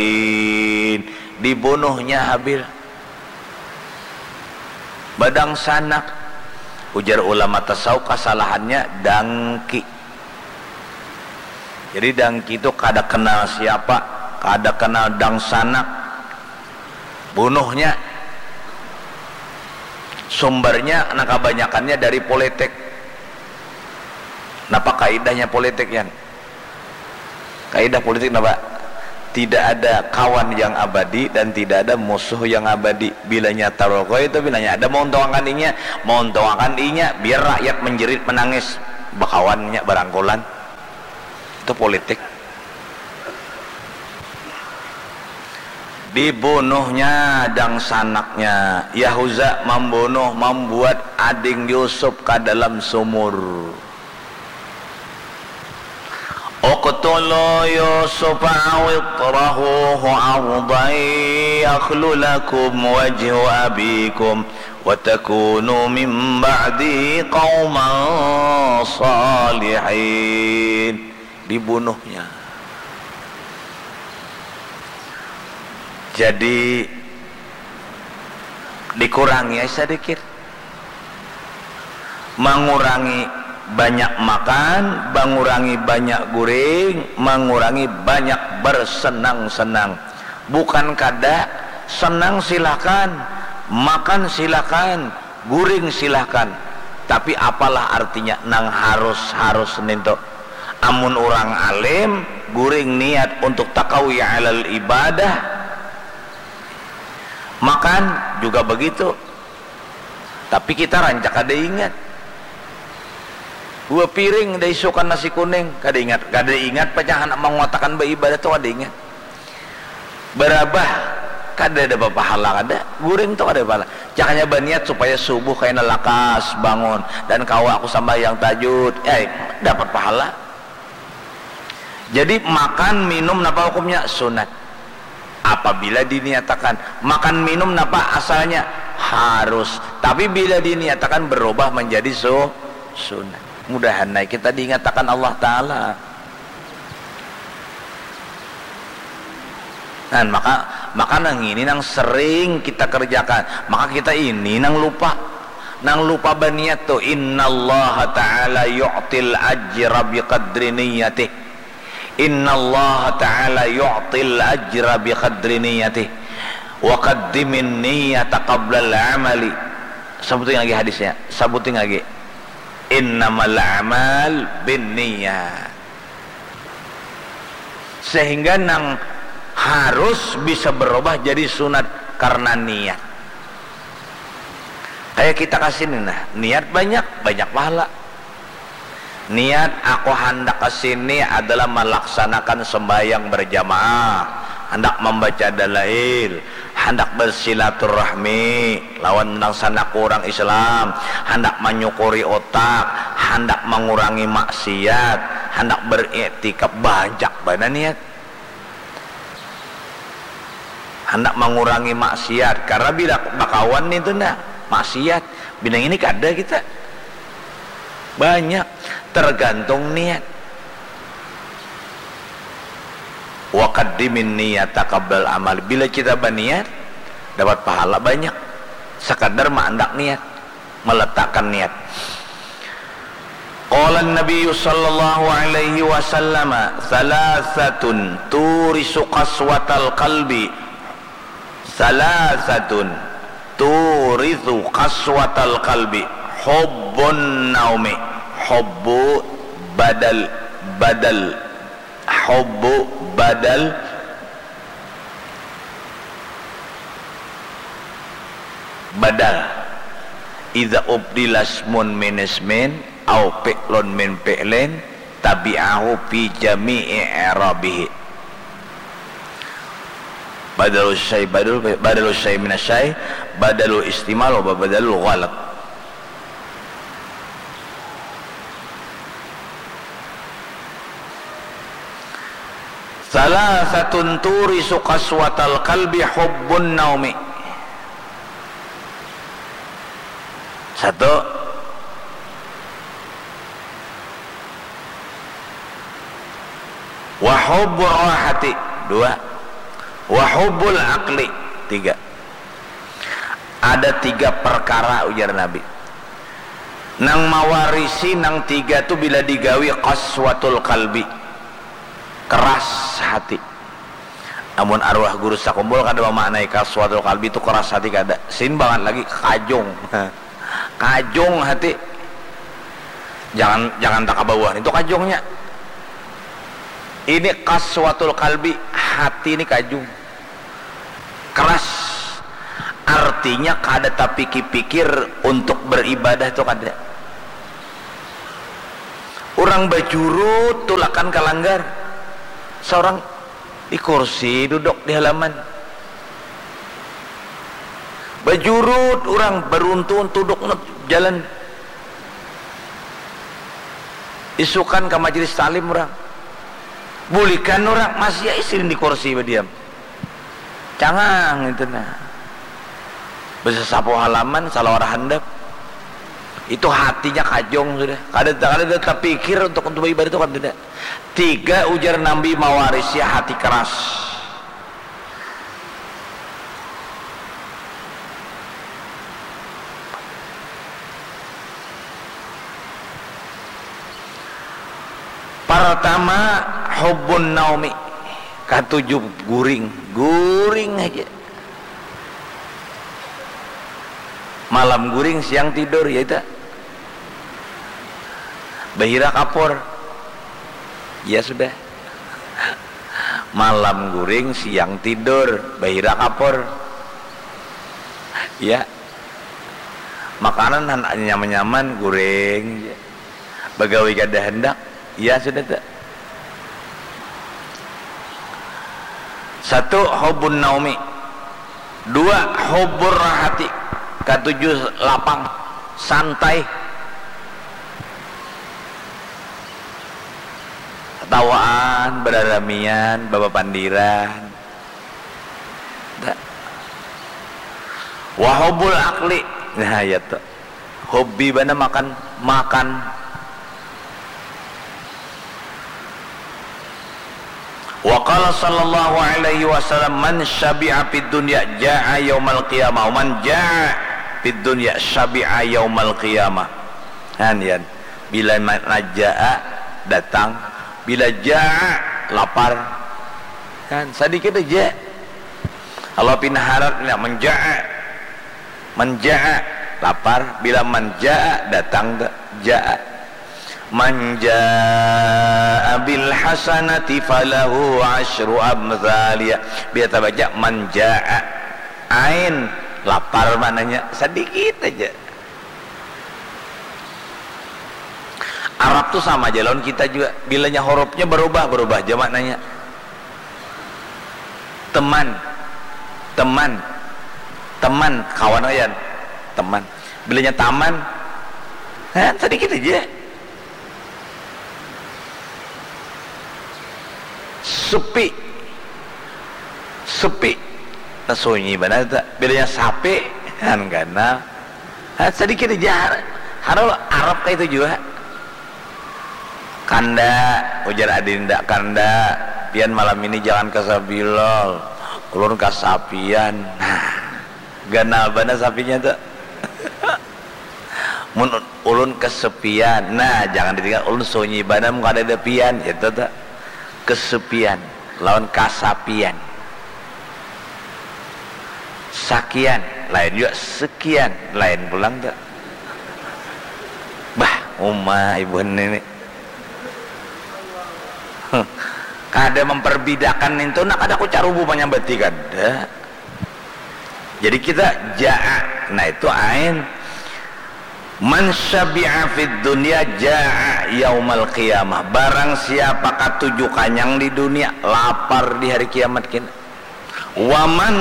dibunuhnya Habil. Badang sanak, ujar ulama tasawuf kesalahannya dangki. Jadi dangki itu kada kenal siapa, kada kenal dang sanak, bunuhnya. Sumbernya anak kebanyakannya dari politik. Napa kaidahnya politik yan? Kaidah politik napa? Tidak ada kawan yang abadi dan tidak ada musuh yang abadi. Bilanya taroko itu bilanya ada mau untungan inya biar rakyat menjerit menangis bakawannya barangkulan. Itu politik. Dibunuhnya dang sanaknya. Yahuza membuat ading Yusuf ke dalam sumur. Uqtulu Yusuf awitrahuhu ardan yakhlu lakum wajhu abikum wa takunu min ba'di qauman salihin. Dibunuhnya. Jadi dikurangi sedikit, mengurangi banyak makan, mengurangi banyak guring, mengurangi banyak bersenang-senang. Bukan kada senang silakan, makan silakan, guring silakan, tapi apalah artinya nang harus nento. Amun orang alim guring niat untuk taqawi alal ibadah, makan juga begitu. Tapi kita rancak ada ingat 2 piring ada isukan nasi kuning, kada ingat pecahan mengatakan beribadah tuh ada ingat berabah kada ada pahala, kada guring tuh ada pahala. Jangannya berniat supaya subuh kayaknya lakas bangun dan kawa aku sambayang tahajud, dapat pahala. Jadi makan minum napa hukumnya? Sunat. Apabila diniatakan makan minum napa asalnya harus, tapi bila diniatakan berubah menjadi sunnah. Mudahan kita diingatkan Allah Ta'ala. Dan maka nang ini nang sering kita kerjakan, maka kita ini nang lupa berniat tuh. Innallaha ta'ala yu'til ajra biqadri niyatih. Innallaha ta'ala yu'til ajra biqadri niyatih wa qaddimin niyata qabla al-amali. Sebutin lagi hadisnya, sebutin lagi. Innamal a'mal binniyat. Sehingga nang harus bisa berubah jadi sunat karena niat. Kayak kita kasih niat banyak pahala. Niat aku hendak kesini adalah melaksanakan sembahyang berjamaah, hendak membaca dalail, hendak bersilaturahmi lawan nang sanak orang Islam, hendak menyukuri otak, hendak mengurangi maksiat, hendak beriktikaf. Banyak banget niat. Hendak mengurangi maksiat, karena bila bakawan itu maksiat, bidang ini kada kita banyak, tergantung niat. Wa qaddimin niyata qabla amal. Bila kita berniat dapat pahala banyak, sekadar mandak niat, meletakkan niat. Qala an-nabiy sallallahu alaihi wasallam thalathatun turisu qaswatal qalbi. Thalathatun turisu qaswatal qalbi. Hubbun naumi, hubbu badal hubbu badal idza ubdilasmun min ismin au fi'lun min fi'lin tabi'ahu fi jami'i i'rabihi. Badalul syai badalul syai min asy-syai badalul istimal wa badalul ghalat. Salasatun turisu qaswatal qalbi hubbun naumi. Satu, wa hubbur rahati. Dua, wa hubbul aqli. 3. Ada 3 perkara ujar Nabi nang mawarisi nang 3 tu bila digawi qaswatul qalbi, keras hati. Amun arwah guru sakumpul kada memaknai qaswatul qalbi itu keras hati kada, sin banget lagi kajong. Kajong hati, jangan tak kabawah itu kajongnya. Ini qaswatul qalbi, hati ini kajung keras, artinya kada tapi pikir untuk beribadah itu kada. Orang bajurut tulakan kalanggar, seorang di kursi duduk di halaman, bajurut orang beruntun duduk jalan, isukan ke majelis talim orang, bulikan orang masih isin di kursi berdiam, cangang itu nah, bisa sapu halaman salah orang handap, itu hatinya kajong sudah, kada terpikir untuk beribadah itu kan tidak. 3 ujar Nabi mawarisnya hati keras. Pertama hubbun naumi, ke-7 guring aja. Malam guring, siang tidur, ya itu bahira kapur, ya sudah. Malam guring, siang tidur, bahira kapur, ya. Makanan nyaman-nyaman guring, bagawi kada hendak, ya sudah tak. 1 hubbun naumi, 2 hubbur rahati, ke-7 lapang santai, ketawaan, beraramian, bapak pandiran. Wa hubbul aqli, nah ya tuh hobi bana makan. Wa qala sallallahu alaihi wasallam man syabi'a fid dunya jaa'a yaumal qiyamah, man jaa'a fid dunya syabi'a yaumal qiyamah. Kan ya, bila najaa datang, bila jaa lapar, kan sedikit aja. Allah pinaharat menjaa lapar, bila menjaa datang jaa. Manja bil hasanati falahu asyru amthaliya. Biar kita baca manja ain, lapar mananya sedikit aja. Arab tuh sama aja lawan kita juga, bilanya hurufnya berubah aja maknanya. Teman kawan ayan, teman. Bilanya taman, sedikit aja. Sepi sunyi benar tak. Bilanya sapi kan karena sedikit aja. Harus Arab kayak itu juga. Kanda ujar adinda, kanda pian malam ini jangan kesabilol, ulun kasapian. Ganal bana sapinya tuh. Mun ulun kesepian, nah jangan ditinggal, ulun sunyi bana muka ada pian, itu tuh kesepian lawan kasapian. Sakian lain juga, sekian lain pulang tuh. Bah ibu nenek kada memperbidakan itu, nak ada aku carubu menyambati kada. Jadi kita jaa, nah itu ain. Man syabi'a fid dunya jaa yaumal qiyamah, barang siapa katuju kanyang di dunia lapar di hari kiamat kini. Waman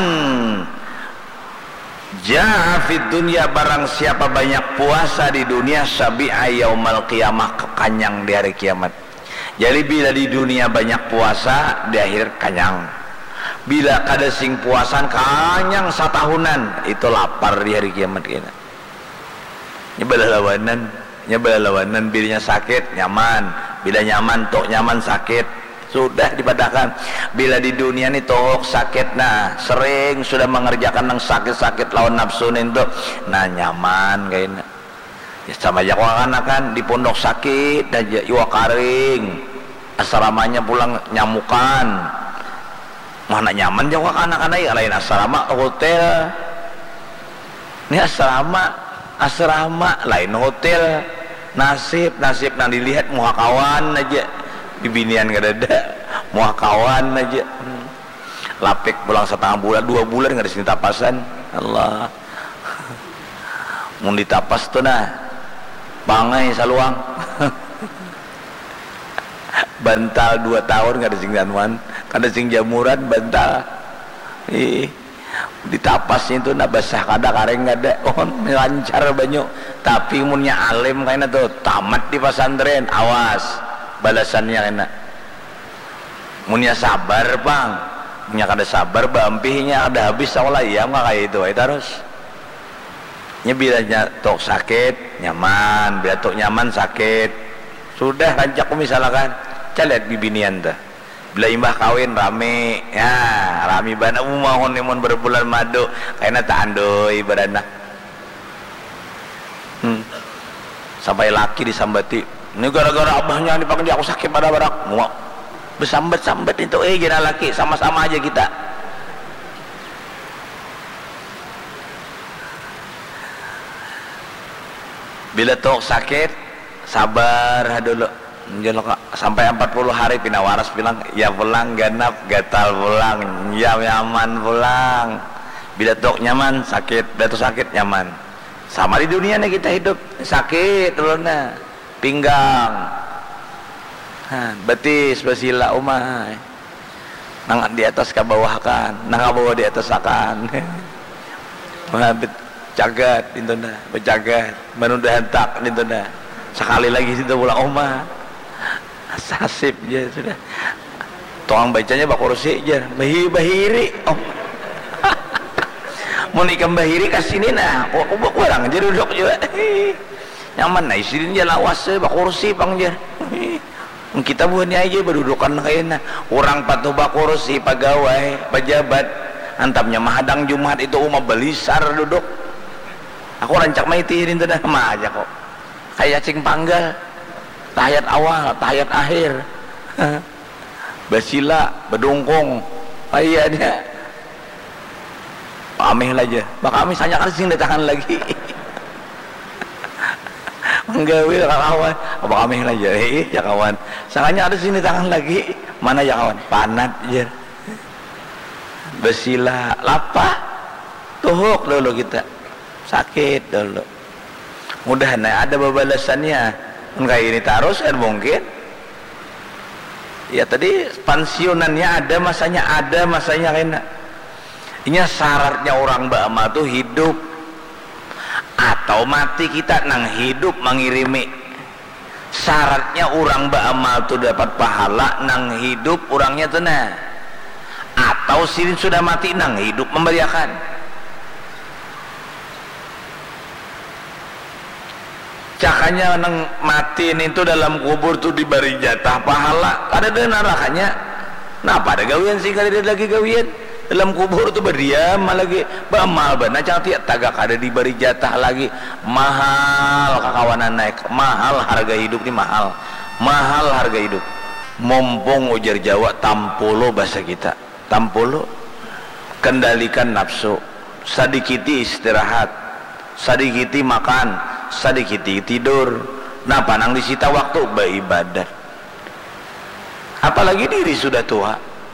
jaa fid dunya, barang siapa banyak puasa di dunia syabi'a yaumal qiyamah, kanyang di hari kiamat. Jadi bila di dunia banyak puasa, di akhir kanyang. Bila kada sing puasan kanyang satahunan, itu lapar di hari kiamat kini. Nyebelah lawanan bilanya sakit nyaman, bila nyaman tok nyaman sakit, sudah dipadahkan. Bila di dunia ini tohok sakit, nah sering sudah mengerjakan yang sakit-sakit lawan nafsu itu, nah nyaman kayaknya ya, sama aja kan di pondok sakit aja iwa karing, asramanya pulang nyamukan, mana nyaman jawa anak-anak ya, lain asrama hotel. Ini asrama lain hotel. Nasib nang dilihat muha kawan aja, bibinian gak ada, muha kawan aja. Lapik pulang setengah bulan 2 bulan gak ada sini tapasan. Allah mau ditapas tuh nah bangai saluang. Bantal 2 tahun gak ada sing jamuan, kada sing jamuran bantal. Ditapasnya itu nak basah kada kareng ada, oh lancar banyak. Tapi munnya alim kayaknya tuh tamat di pesantren, awas balasannya kayaknya. Munnya sabar bang, munnya kada sabar bampihnya ada habis sekolah ya nggak kayak itu, terus. Nya bilanya tok sakit nyaman, bila tok nyaman sakit, sudah rancak misalkan, lihat bibinian dah. Bila imbah kawin rame, ya rame bana mohon nemon berbulan madu, kayaknya tak andoi beranak. Sampai laki disambati, ini gara-gara abahnya dipanggil aku sakit pada barak, mau bersambat-sambat itu, gila laki, sama-sama aja kita. Bila tok sakit, sabar dulu. Sampai 40 hari pinawaras bilang ya pulang ganap gatal pulang ya nyaman pulang. Bila tok nyaman sakit, bila tok sakit nyaman. Sama di dunia nih kita hidup sakit dulu nah pinggang, betis basila umay nang di atas ke bawah kan, nang bawah di atas akan. Cagat itu nah, bercagat menunda hentak itu nah. Sekali lagi situ pulang omah. Sasip ya sudah. Tuang bacanya bak kursi aja. Bahiri. Oh. Mau nikah bahiri kasini nah. Aku kurang aja duduk juga. Nyaman nah isirin aja lawas bak kursi pang aja. Kita buahnya aja berdudukan kayaknya. Orang patuh bak kursi pegawai, pejabat. Antapnya mahadang Jumat itu umat belisar duduk. Aku rancak maitirin tuh dah mah aja kok. Kayak cing panggal. Tahiyat awal, tahiyat akhir. Basila, bedungkung. Ayahnya. Pamih aja. Bak kami sanya kan sing ditahan lagi. Menggawil kawan. Bak kami aja. Ya kawan. Sanganya ada sing ditahan lagi. Mana ya kawan? Panat aja. Basila, lapah. Tuhuk dulu kita. Sakit dulu. Mudah-mudahan ada balasannya. Kayak ini terus kan mungkin ya tadi pensiunannya ada masanya kena ini syaratnya orang bama tuh hidup atau mati kita nang hidup mengirimi. Syaratnya orang bama tuh dapat pahala nang hidup orangnya tenang atau sirin sudah mati nang hidup memberiakan. Cakanya nang mati itu dalam kubur tuh diberi jatah pahala. Ada nerakanya. Napa ada gawian sih kali lagi gawian dalam kubur tuh berdiam lagi. Bamal bana cantik tagak ada diberi jatah lagi. Mahal kakawanan naik. Mahal harga hidup ini mahal. Mahal harga hidup. Mumpung ujar Jawa tampulo bahasa kita. Tampulo kendalikan nafsu. Sadikiti istirahat. Sadikiti makan. Sedikit tidur, nah panang disita waktu beribadat. Apalagi diri sudah tua.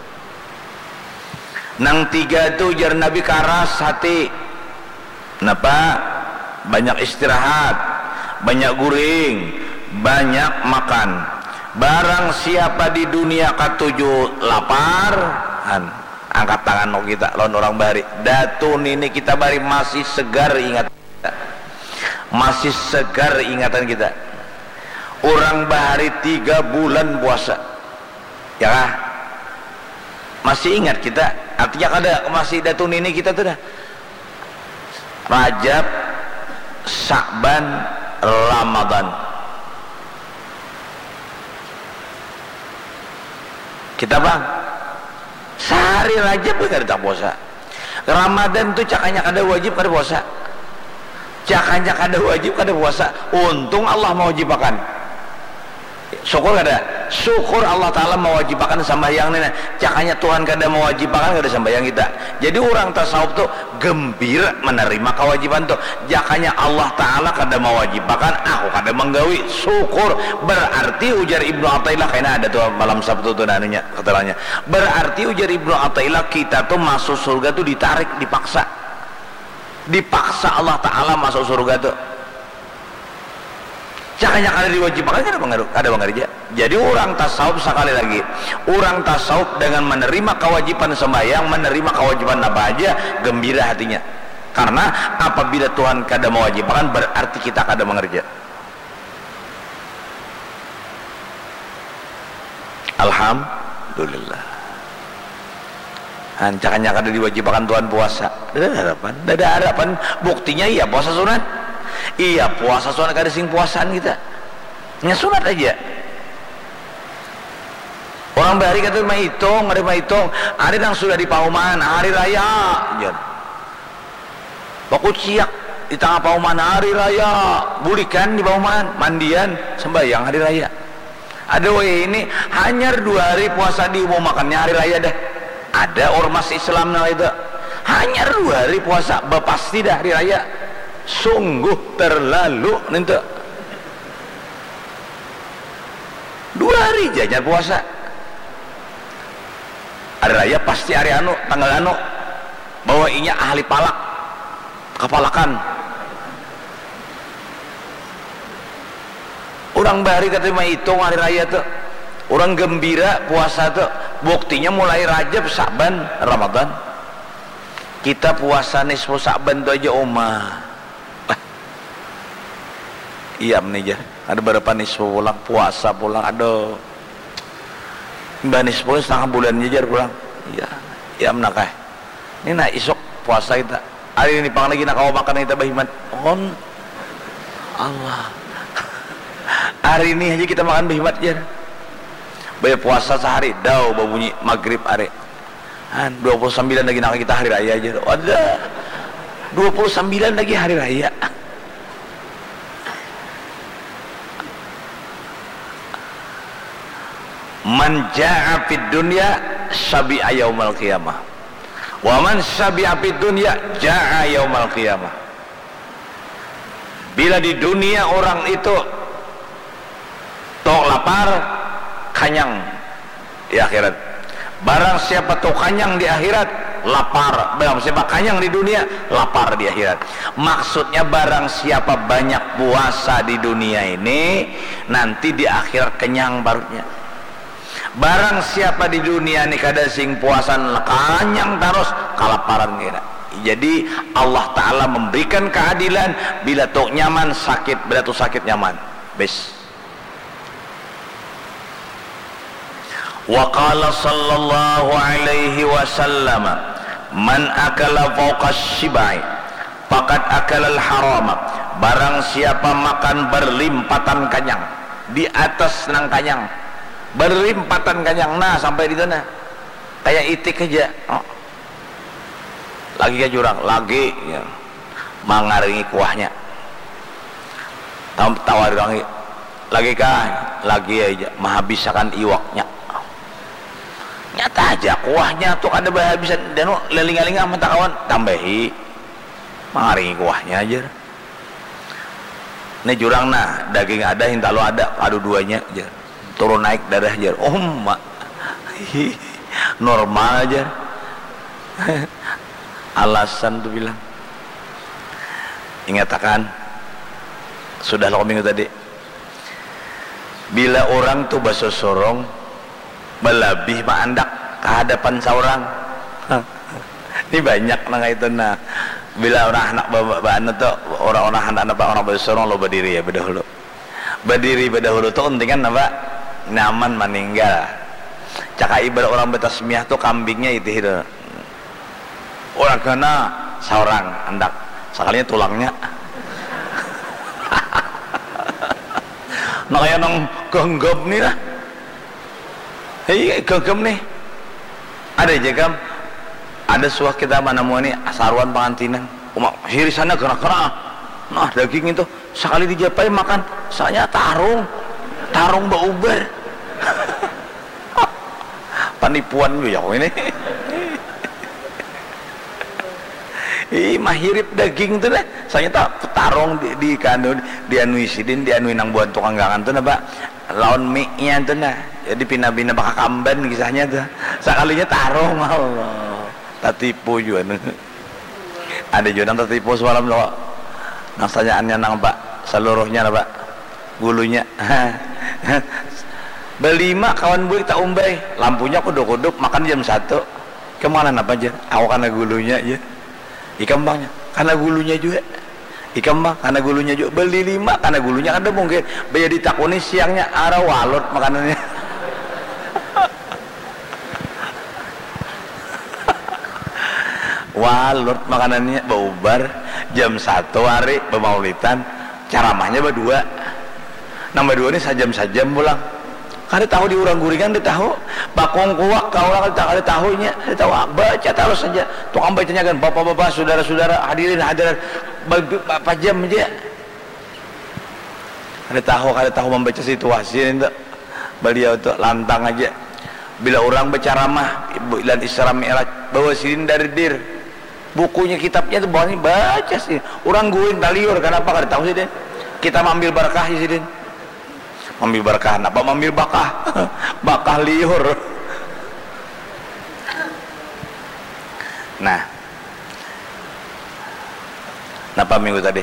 Nang 3 tu jar Nabi karas hati. Napa? Banyak istirahat, banyak guring, banyak makan. Barang siapa di dunia katuju lapar, angkat tangan no kita lawan orang bari. Datun ini kita bari masih segar ingat. Masih segar ingatan kita. Orang bahari 3 bulan puasa ya kah? Masih ingat kita, artinya kada masih datun ini kita tuh dah Rajab, Sya'ban, Ramadan. Kita bang sehari Rajab bener tak puasa. Ramadan tuh cakanya kada wajib kada puasa, cakanya kada wajib kada puasa. Untung Allah mewajibkan, syukur kada, syukur Allah Ta'ala mewajibkan sembahyang ini. Cakanya Tuhan kada mewajibkan kada sembahyang kita. Jadi orang tasawuf tuh gembira menerima kewajiban tuh. Jakanya Allah Ta'ala kada mewajibkan, aku kada menggawi, syukur. Berarti ujar Ibnu Athaillah, kayaknya ada tuh malam Sabtu tuh nanunya keterangannya. Berarti ujar Ibnu Athaillah kita tuh masuk surga tuh ditarik, dipaksa Allah Ta'ala masuk surga tuh. Cakanya kada diwajibkan kada mengerja. Jadi orang tasawuf sekali lagi, orang tasawuf dengan menerima kewajiban sembahyang, menerima kewajiban apa aja, gembira hatinya. Karena apabila Tuhan kada mewajibkan berarti kita kada mengerja. Alhamdulillah. Cakanya kada diwajibkan Tuhan puasa. Ada harapan. Buktinya iya puasa sunat. Iya puasa sunat kada sing puasaan kita. Nya sunat aja. Orang bahari kata mah hitung, hari yang sudah di pauman hari raya. Baku ciak di tengah pauman hari raya, bulikan di pauman, mandian, sembahyang hari raya. Ada ini hanya 2 hari puasa diumumkannya hari raya dah. Ada ormas Islam nah itu. Hanya 2 hari puasa, pasti dah hari raya. Sungguh terlalu nanti. 2 hari jajan puasa. Hari raya pasti hari tanggal bawa inya ahli palak, kepalakan. Orang bahari keterima hitung hari raya tuh, orang gembira puasa tuh. Buktinya mulai Rajab, Sa'ban, Ramadan. Kita puasa nisfu Sa'ban tuh aja iya nih ya. Ada berapa nisfu pulang puasa pulang, aduh. Mbak nisfu setengah bulan jajar pulang. Iya, iya menakah. Ini nak isok puasa kita. Hari ini pang lagi nak kau makan kita bahimat. Allah. Hari ini aja kita makan bahimat jar. Bayar puasa sehari, dah bunyi maghrib are. 29 lagi nak kita hari raya aja. Ada 29 lagi hari raya. Man ja'a fid dunya syabi'a yaumal qiyamah wa man syabi'a fid dunya ja'a yaumal qiyamah. Bila di dunia orang itu tok lapar, kanyang di akhirat. Barang siapa tok kanyang di akhirat, lapar. Barang siapa kanyang di dunia, lapar di akhirat. Maksudnya barang siapa banyak puasa di dunia ini, nanti di akhirat kenyang barunya. Barang siapa di dunia ini kada sing puasan kanyang terus kalaparan kira. Jadi Allah Ta'ala memberikan keadilan. Bila tok nyaman sakit, bila tok sakit nyaman. Bes. Wa qala sallallahu alaihi wasallam man akala fawqa syibai faqad akala al-harama. Barang siapa makan berlimpatan kanyang, di atas nang kanyang, berlimpatan kanyang, nah sampai di sana kayak itik aja. Lagi ke jurang lagi ya, mengaringi kuahnya tawar lagi aja menghabiskan iwaknya. Nyata aja kuahnya tuh ada habisan dan leling-leling sama kawan tambahi mengaringi kuahnya aja. Ini jurang nah daging ada hintalo ada adu duanya aja. Turun naik darah aja, normal aja. Alasan tuh bilang, ingatakan sudah lo minggu tadi, bila orang tuh baso sorong belabih maandak kehadapan seorang, ini banyak nang itu nah. Bila orang anak bapak tuh orang anak orang baso sorong lo berdiri ya berdahulu, berdiri berdahulu tuh pentingan apa? Nyaman meninggal. Caka ibarat orang betasmiah tuh kambingnya itu orang kena seorang hendak sekalinya tulangnya nah kayak nong genggam nih lah hei gegem nih ada jegam ada suah kita mana mau nih asaruan pangantinan umak hirisannya kena-kena nah daging itu sekali dijapai makan saya tarung bauber penipuan gue ya ini mahirip daging tuh deh saya tak tarung di kanu dianui sidin dianui nang buat tukang gangan tuh nah pak lawan mie-nya tuh nah jadi pina-pina bakal kamban kisahnya tuh sekalinya tarung Allah tatipu juga ada juga nang tatipu semalam loh nang tanyaannya nang pak seluruhnya lah pak gulunya belima kawan gue tak umbai lampunya kuduk-kuduk makan jam 1 kemana apa aja awak karena gulunya ya ikan bangnya karena gulunya juga ikan bang karena gulunya juga beli 5 karena gulunya ada mungkin bayar ditakuni siangnya arah walot makanannya walot makanannya baubar jam 1 hari pemaulitan ceramahnya berdua nambah 2 ini sajam pulang kada tahu diurang guringan dia tahu bakong kuak kau lah kada tahunya dia tahu baca terus saja tukang bacanya kan bapak-bapak saudara-saudara hadirin hadirat berapa jam aja kada tahu membaca situasi itu beliau itu lantang aja bila orang berceramah bulan Isra Mi'raj bawa sidin dari dir bukunya kitabnya itu bawahnya baca sih orang guin taliur kenapa kada tahu sih kita ambil berkah sih ambil berkah apa ambil bakah liur nah napa minggu tadi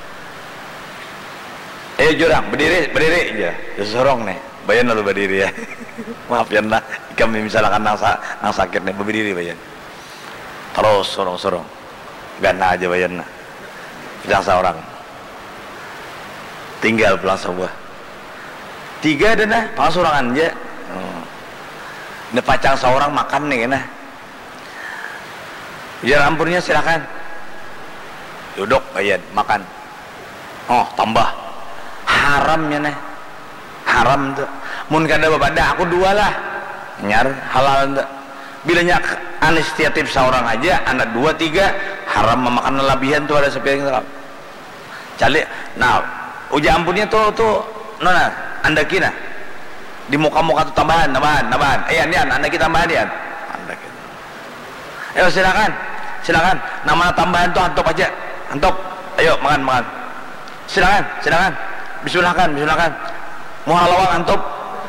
jurang berdiri aja sorong nih bayan lalu berdiri ya maaf ya nah kami misalkan nang sakit nih berdiri bayan terus sorong gana aja bayan nah jangan seorang tinggal pulang sebuah 3 ada nah pangsurangan aja ini pacang seorang makan nih nah ya ampunnya silakan duduk bayar makan tambah haramnya nah haram tuh mun kada bapak aku 2 lah nyar halal tuh bilanya anestesiatif seorang aja anak 2 3 haram memakan lebihan tuh ada sepiring calik nah uja ampunnya tuh nona anda kira di muka-muka tuh tambahan ayan anda kita tambahan ya anda kita silakan nama tambahan tuh antok aja antok ayo makan silakan bismillahkan mau halawang antok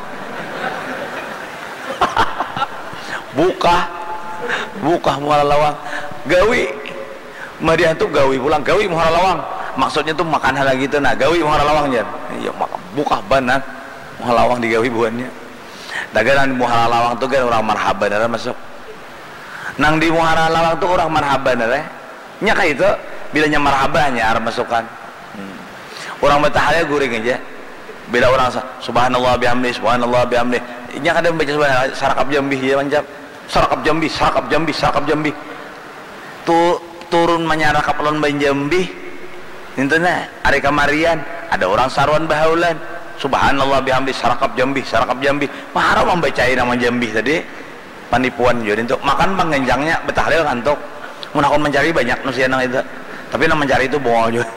buka mau halawang gawi mari antuk gawi pulang gawi mau halawang maksudnya tuh makan hal gitu nah gawi mau halawang ya iya buka banan muhalawang digawi buannya dagangan muhalawang tuh kan orang marhaban ada masuk nang di muhalawang tuh orang marhaban ada nya kayak itu bilanya marhabannya arah masukan orang betahaya guring aja bila orang subhanallah bihamdi nya kadang baca subhanallah sarakap jambi ya mancap sarakap jambi tuh turun menyarakap lon ban jambi intena hari kamarian ada orang saruan bahaulan subhanallah bihamdi sarakap jambi mahara membacain nama jambi tadi penipuan jadi untuk makan pengenjangnya betahlil kantok menakon mencari banyak nusiana itu tapi nama mencari itu bohong aja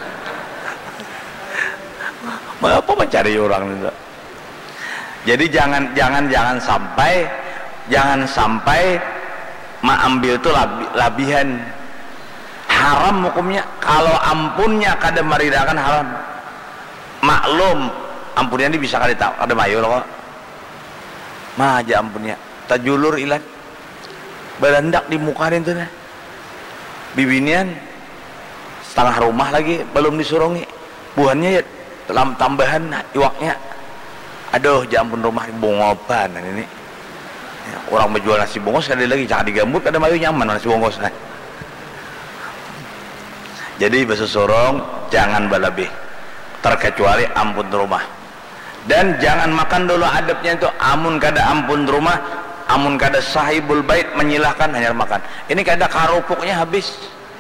apa mencari orang itu jadi jangan sampai ambil itu labihan haram hukumnya kalau ampunnya kada maridakan haram maklum ampunnya ini bisa kali tahu ada mayu loh mah aja ampunnya tajulur ilat berendak di muka itu nah bibinian setengah rumah lagi belum disurungi buahnya ya dalam tambahan iwaknya aduh jampun rumah bongopan ini ya, orang menjual nasi bungkus sekali lagi jangan digambut ada mayu nyaman nasi bungkus nah jadi bahasa sorong jangan berlebih terkecuali ampun rumah dan jangan makan dulu adabnya itu amun kada ampun rumah amun kada sahibul bait menyilahkan hanya makan ini kada karupuknya habis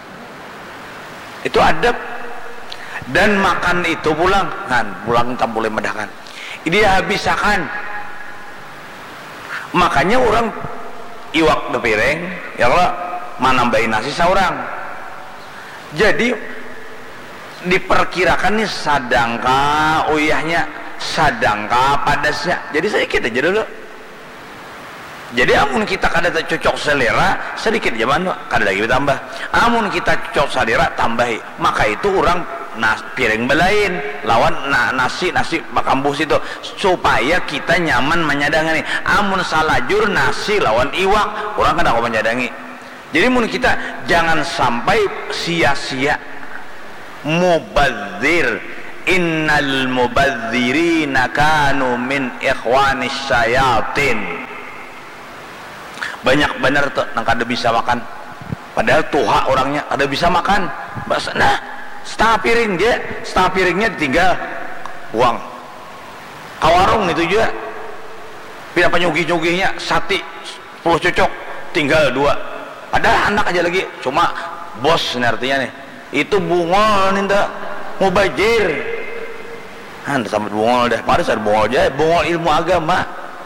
itu adab dan makan itu pulang tak boleh medahkan dia habisakan Makanya orang iwak di piring ya Allah manambahin nasi seorang. Jadi diperkirakan nih sadangka uyahnya, sadangka padasnya, jadi sedikit aja dulu. Jadi amun kita kada cocok selera sedikit aja mana kada lagi ditambah. Amun kita cocok selera tambahi. Maka itu orang piring belain lawan nasi bakambus itu supaya kita nyaman menyadangi. Amun salajur nasi lawan iwak orang kada mau menyadangi. Jadi mun kita jangan sampai sia-sia mubadzir. Innal mubadzirina kanu min ikhwanis syayatin. Banyak bener tuh nang kada bisa makan, padahal tuha orangnya kada bisa makan. Nah setengah piringnya tinggal uang kawarung itu juga pindah penyugih-nyugihnya sati 10 cocok tinggal 2, padahal anak aja lagi cuma bos ini artinya nih itu bungol nih dah mubazir anda sampai bungol deh pada saat bungol aja bungol ilmu agama.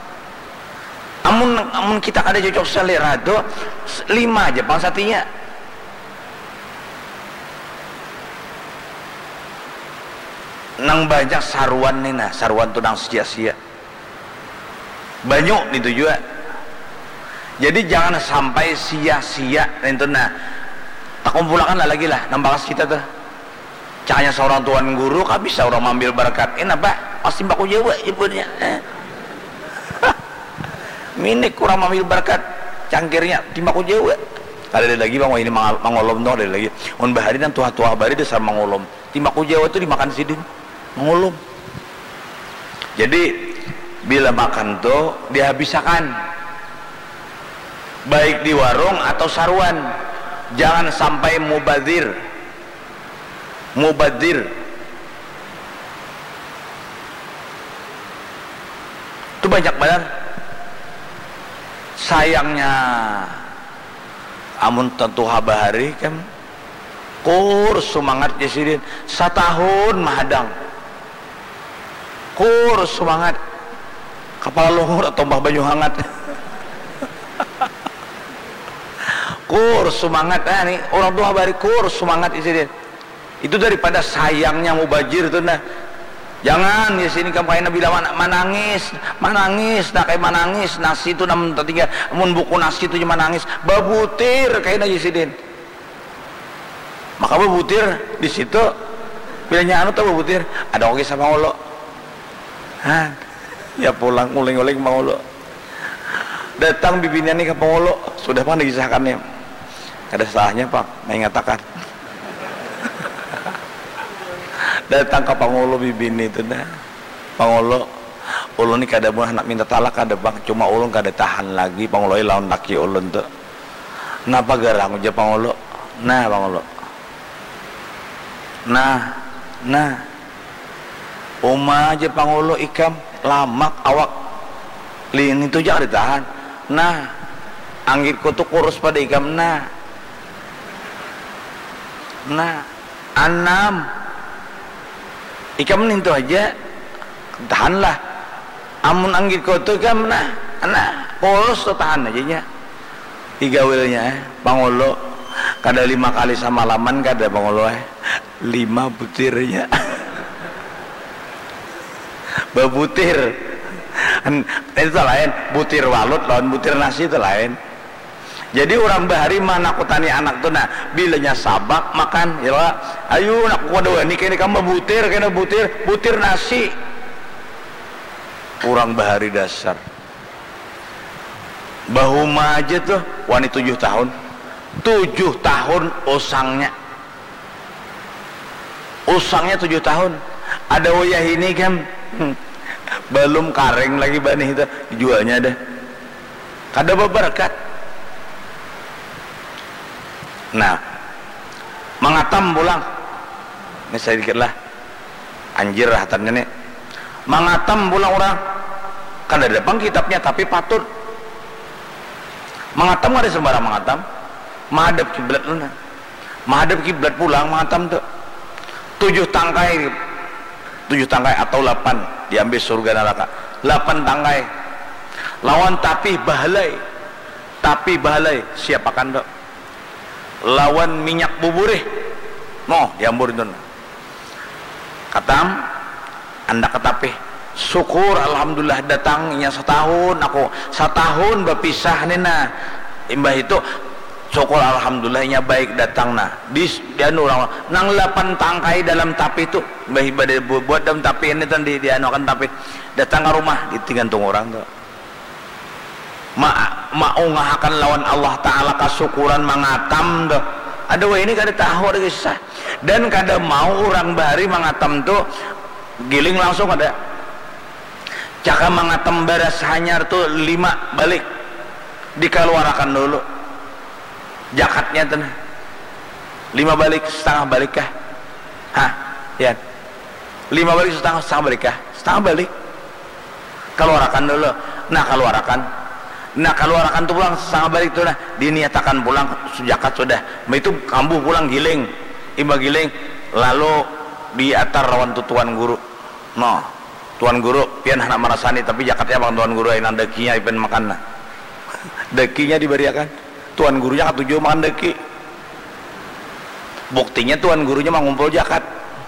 Amun kita ada cocok selera tuh 5 aja bang satinya. Nang banyak saruan nih nah, saruan tuh nang sia-sia. Banyak itu juga. Jadi jangan sampai sia-sia itu nah. Tak kumpulkan lah lagi lah nambakas kita tuh. Caknya seorang tuan guru kan bisa orang ambil berkat. Apa? Pasti baku Jawa ibunya. Minik kurang ambil berkat cangkirnya timbaku Jawa. Ada lagi bang ini mangolom dong ada lagi. On bahari dan tua-tua bahari dasar mangolom. Timbaku Jawa itu dimakan sidin mangolom. Jadi bila makan tuh dihabiskan baik di warung atau saruan. Jangan sampai mubadzir. Itu banyak benar. Sayangnya amun tentu habari kan kur semangat jasidin 1 tahun mahadang kur semangat kapal luhur atau mbah banyu hangat kur semangat nih orang tua habari kur semangat jasidin itu daripada sayangnya mubazir tuh nah. Jangan ya sini kamu kayak bilang manangis nak kayak manangis nasi itu namun tertinggal mun buku nasi itu cuma nangis babutir kayak aja sidin maka babutir di situ bilangnya anu tuh babutir ada oke sama Allah ya pulang nguling-nguling mau Allah datang bibinya nih ke pengolo sudah pan digisahkannya ada salahnya pak mengatakan datang ke pangolo bibini itu dah pangolo ulun ni kada buah nak minta talak kada bang cuma ulun kada tahan lagi pangolo lawan laki ulun tu napa garang aja pangolo nah pangolo nah oma aja pangolo ikam lamak awak lin itu jangan ditahan nah anggitku tu kurus pada ikam nah 6 ikam nintu aja tahanlah amun anggit kotor ikam anak polos tuh tahan aja nya 3 wilnya pangolo kada 5 kali sama laman kada pangolo 5 butirnya babutir itu lain butir walut lawan butir nasi itu lain. Jadi orang bahari mana kutani anak tuh nah bilanya sabak makan ya lah ayo nak kuada ini kayaknya kamu butir nasi orang bahari dasar bahuma aja tuh wanita 7 tahun usangnya 7 tahun ada wayah ini kan belum kareng lagi banih itu dijualnya ada kada berberkat. Nah, mangatam pulang. Ini saya dikit lah. Anjir hatannya nih. Mangatam pulang orang. Kan ada depan kitabnya tapi patut. Mangatam ada sembarang mangatam. Mahadap kiblat lu nah. Mahadap kiblat pulang mangatam tuh. 7 tangkai atau 8 diambil surga neraka. 8 tangkai. lawan tapi bahalai siapakan dok lawan minyak buburih no diambur itu katam anda ketapi syukur alhamdulillah datangnya setahun berpisah nina imbah itu syukur alhamdulillahnya baik datang di orang nang 8 tangkai dalam tapi itu mbah ibadah buat dalam tapi ini tadi dianukan tapi datang ke rumah ditinggantung orang tuh maungahakan lawan Allah Ta'ala kasukuran mangatam tuh aduh ini kada tahu ada kisah dan kada mau orang bari mangatam tuh giling langsung ada caka mangatam baras hanyar tuh 5 balik dikeluarkan dulu jakatnya tuh 5 balik setengah balik kah ya 5 balik setengah balik kah setengah balik keluarkan dulu keluarkan tuh pulang setengah balik tuh diniatakan pulang jakat sudah itu kambuh pulang giling imba giling lalu diatar lawan tuan guru tuan guru pian anak marasani tapi jakatnya bang tuan guru yang dekinya ipen makan dekinya diberiakan tuan gurunya ketujuh makan deki buktinya tuan gurunya mengumpul jakat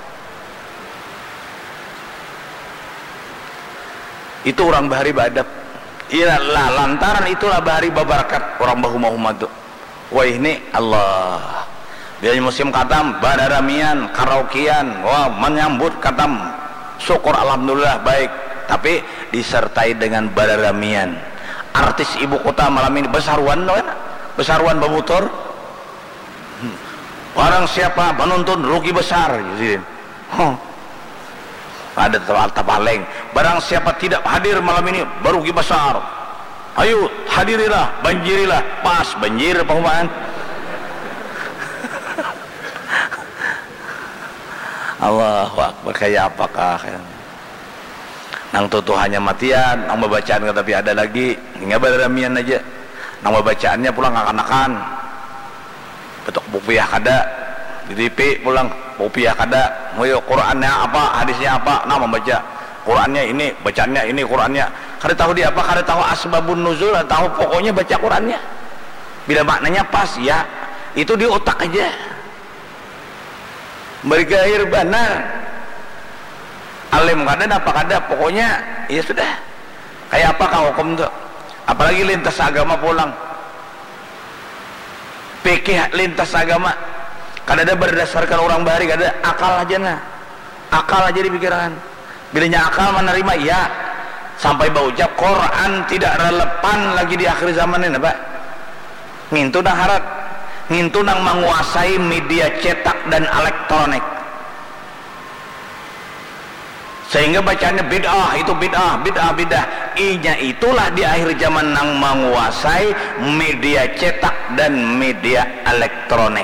itu orang bahari badap iya lah lantaran itulah bahari babarakat orang bahumah tuh wah ini Allah biasanya musim katam badaramian karaokean wah menyambut katam syukur alhamdulillah baik tapi disertai dengan badaramian artis ibu kota malam ini besaruan babutor barang siapa menonton rugi besar gitu. Ada tapaleng barang siapa tidak hadir malam ini barugi besar ayo hadirilah banjirilah pas banjir pahuman Allahu Akbar kayak apakah nang tutuhannya matian nang bacaan tapi ada lagi nggak beramian aja nang bacaannya pulang akan-akan betok bupiah kada di TV pulang bupiah kada ngoyo Qurannya apa hadisnya apa nah membaca Qurannya ini bacaannya ini Qurannya kada tahu dia apa kada tahu asbabun nuzul tahu pokoknya baca Qurannya bila maknanya pas ya itu di otak aja bergair benar alim kada apa kada pokoknya ya sudah kayak apa kang hukum tuh apalagi lintas agama pulang pikir lintas agama kada ada berdasarkan orang bahari kada akal aja di pikiran bilanya akal menerima ya sampai berucap Quran tidak relevan lagi di akhir zaman ini Pak ngintu nang harat ngintu nang menguasai media cetak dan elektronik sehingga bacanya bid'ah itu bid'ah inya itulah di akhir zaman nang menguasai media cetak dan media elektronik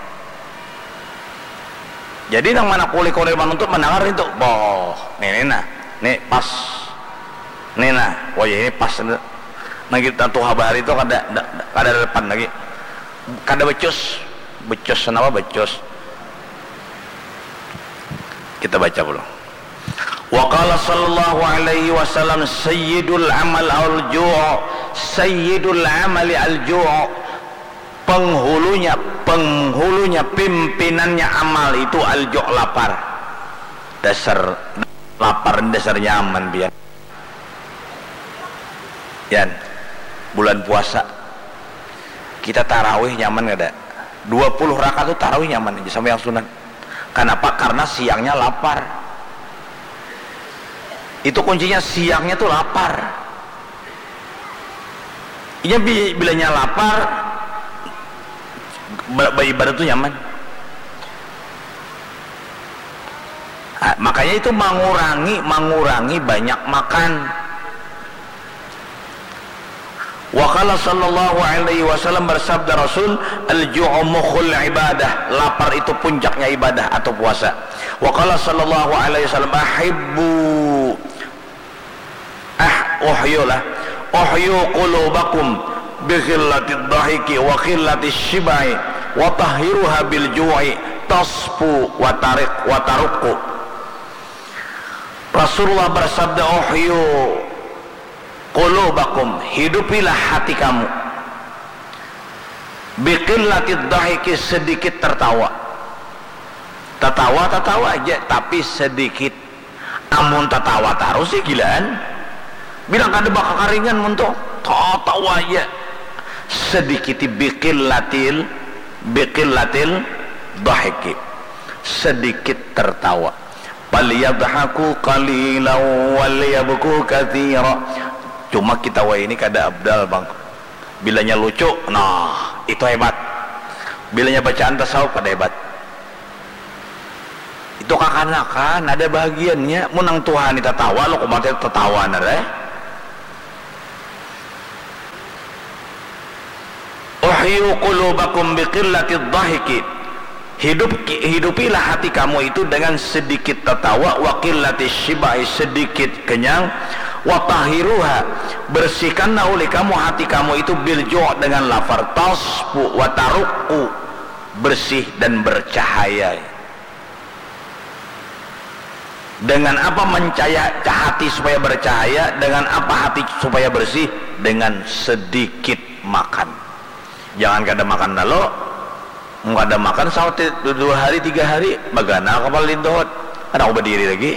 jadi nang mana kulit menuntut mendengar itu boh nih pas nih wah ini pas nah kita tuh kabar itu kada depan lagi kada becus kenapa becus kita baca dulu wa qala sallallahu alaihi wasallam sayyidul amal al-ju' sayyidul amali al-ju' penghulunya pimpinannya amal itu al-ju' lapar dasar lapar dasarnya aman biar yan bulan puasa kita tarawih nyaman gak ada 20 rakaat itu tarawih nyaman aja sama yang sunat kenapa? Karena siangnya lapar itu kuncinya siangnya tuh lapar ini bilanya lapar beribadah tuh nyaman makanya itu mengurangi banyak makan wa qala sallallahu alaihi wasallam bersabda Rasul al-ju'u mukhul ibadah lapar itu puncaknya ibadah atau puasa wa qala sallallahu alaihi wasallam uhyu qulubakum bi khillatid dhahiki wa khillatid shibai wa tahhiruha bil ju'i tasfu wa taruqu Rasulullah bersabda qulubakum, hidupilah hati kamu, biqillatid dhahiki, sedikit tertawa. Tertawa aja tapi sedikit. Amun tertawa terus sih gilaan, bilang kada bakal karingan muntuk tawa aja sedikit. Biqillatil dhahiki, sedikit tertawa. Falyadhaku qalilan walyabku katsira. Cuma kita ini kada abdal bang, bilanya lucu nah itu hebat, bilanya bacaan tasawuf kada hebat. Itu kakanakan ada bagiannya. Menang Tuhan kita tawa lo kumat tertawa nare. Uhyu qulubakum biqillatid dhahiki, hidupilah hati kamu itu dengan sedikit tertawa. Wa qillatis shibai, sedikit kenyang. Wa tahiruha, bersihkanlah oleh kamu hati kamu itu bilju' dengan lapar. Tasfu wa taruqu, bersih dan bercahaya. Dengan apa mencahaya hati supaya bercahaya? Dengan apa hati supaya bersih? Dengan sedikit makan. Jangan kada makan dalo, nggak ada makan saat 2 hari 3 hari bagana kapal lindohot, ada aku berdiri lagi.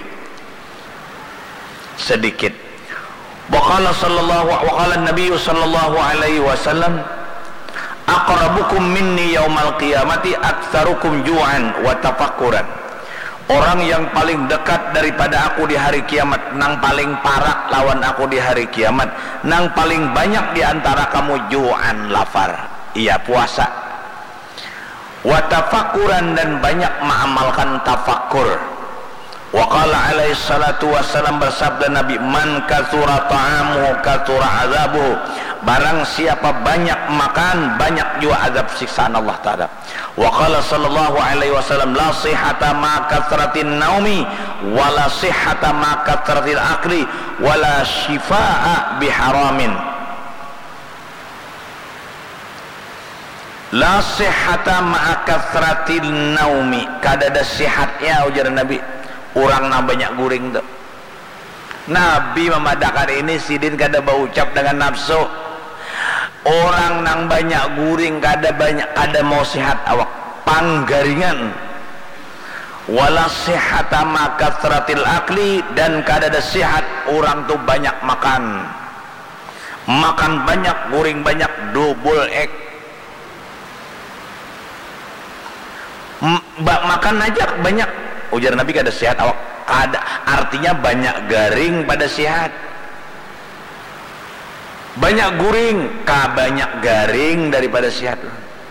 Sedikit. Waqala Nabi sallallahu alaihi wasallam, aqrabukum minni yaumal qiyamati aktsarukum ju'an wa tafakkuran. Orang yang paling dekat daripada aku di hari kiamat, nang paling parah lawan aku di hari kiamat, nang paling banyak di antara kamu ju'an, lapar, iya puasa, wa tafakkuran, dan banyak mengamalkan tafakkur. Wa qala alaihi salatu wassalam, bersabda Nabi, man katsura ta'amu katsura azabuhu, barang siapa banyak makan banyak juga azab siksaan Allah Ta'ala. Wa qala sallallahu alaihi wasallam, la sihhata ma katsratin naumi wa la sihhata ma katsratil akli wa la shifaa biharamin. La sihhata ma katsratil naumi, kada ada sihatnya ujar Nabi orang na banyak guring tuh. Nabi memadakan ini sidin kada berucap dengan nafsu. Orang nang banyak guring kada mau sehat awak, panggaringan. Wala sihhata ma katsratil akli, dan kada ada sehat orang tuh banyak makan. Makan banyak, guring banyak, double egg. Makan aja banyak, ujar Nabi kada sehat awak. Kada, artinya banyak garing pada sehat. Banyak guring, banyak garing daripada sehat.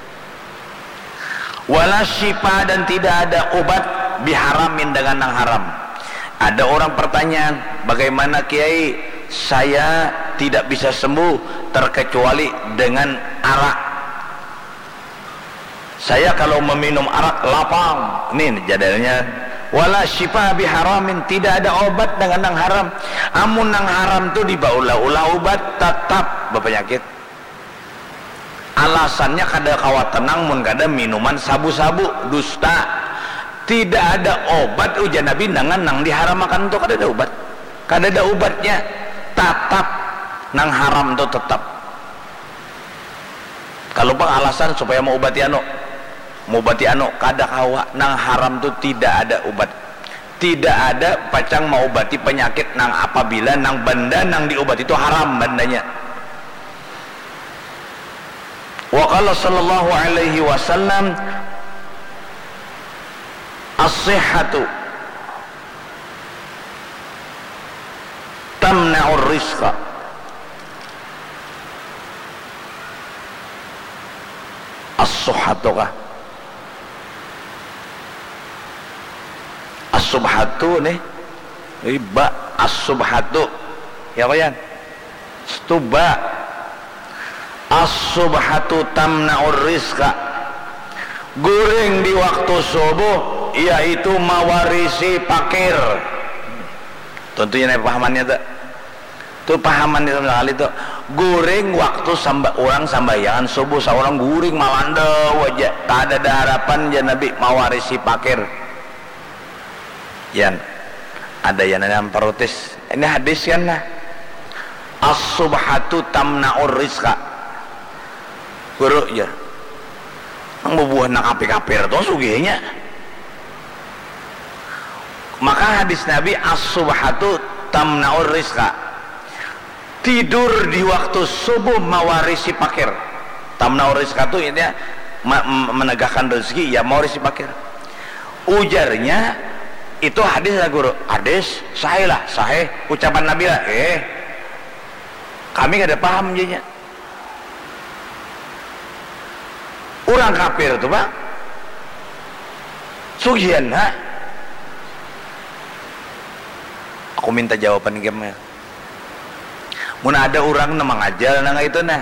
Wala syifa, dan tidak ada obat biharamin, dengan yang haram. Ada orang pertanyaan, bagaimana Kiai, saya tidak bisa sembuh terkecuali dengan arak. Saya kalau meminum arak lapang. Ini jadalnya. Wala syifa biharamin, tidak ada obat dengan yang haram. Amun yang haram tu dibaula-ula obat tetap berpenyakit. Alasannya kada kawat tenang mun kada minuman sabu-sabu, dusta. Tidak ada obat ujar Nabi dengan nang diharamakan tu, kada ada obat. Kada ada obatnya, tetap nang haram tu tetap. Kalau bang alasan supaya mau obati anu kada kawa, nang haram tu tidak ada obat. Tidak ada pacang mau obati penyakit nang apabila nang benda nang diobati itu haram bandanya. Wa qala sallallahu alaihi wasallam, as-sihhatu tamna'ur rizqa. As-suhhatu kah? As-subhatu nih, riba as-subhatu, ya kayan, stuba. As-subhatu tamna'ur rizqa, goreng di waktu subuh, yaitu mewarisi fakir. Tentunya nih pahamannya tuh pahaman itu kali tuh, goreng waktu orang sambayangan subuh, seorang goreng malanda wajah, tak ada harapan ya Nabi mewarisi fakir. Yan, ada yang protes, ini hadis kan lah. as-subhatu tamna'ur rizqa guru ya membuah nak kapir-kapir itu sugihnya. Maka hadis Nabi as-subhatu tamna'ur rizqa, tidur di waktu subuh mewarisi fakir. Tamna'ur rizqa itu ini menegakkan rezeki ya mewarisi fakir. Ujarnya itu hadis lah guru, hadis sahih lah, sahih ucapan Nabi lah. Kami gak ada paham jadinya. Orang kafir itu Pak sugihan ha? Aku minta jawaban gimana. Mun ada orang na mangajal na itu nah